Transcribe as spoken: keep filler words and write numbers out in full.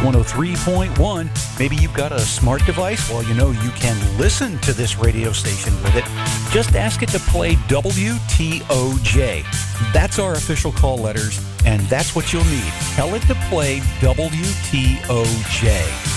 one oh three point one. Maybe you've got a smart device. Well, you know you can listen to this radio station with it. Just ask it to play W T O J. That's our official call letters, and that's what you'll need. Tell it to play W T O J.